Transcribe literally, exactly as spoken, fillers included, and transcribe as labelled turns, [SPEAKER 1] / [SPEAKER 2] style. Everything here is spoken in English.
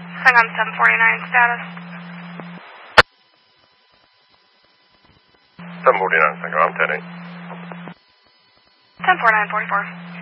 [SPEAKER 1] Hang on, seven forty-nine status.
[SPEAKER 2] seven forty-nine, Sangam, ten eight.
[SPEAKER 1] ten forty-nine forty-four.